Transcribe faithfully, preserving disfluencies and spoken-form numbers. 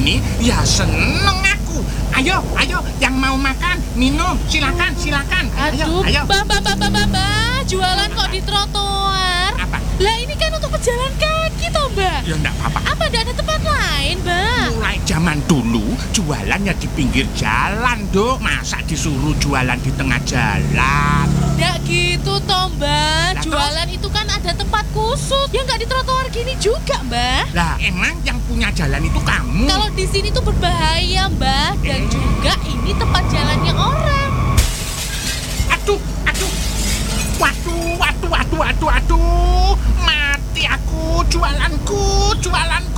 gini, ya seneng aku. Ayo, ayo, yang mau makan, minum, silakan, silakan. Ayo, Aduh, ayo. Mbak, Mbak, Mbak, Mbak, Mbak, Mbak, jualan kok di trotoar? Apa? Lah ini kan untuk pejalan kaki toh, Mbak. Ya enggak apa-apa. Apa enggak ada tempat lain, Mbak? Mulai zaman dulu, jualannya di pinggir jalan, Dok. Masa disuruh jualan di tengah jalan? Enggak gitu toh, Mbak. Lah, Jualan itu kan ada tempat khusus. Ya enggak di trotoar gini juga, Mbak. Lah, emang yang punya jalan itu kamu? Kalau di sini tuh berbahaya, Mbak. Dan Eh. juga ini tempat jalannya orang. Aduh, aduh. Waduh, waduh, waduh, waduh, waduh. Mati aku, jualanku, jualanku.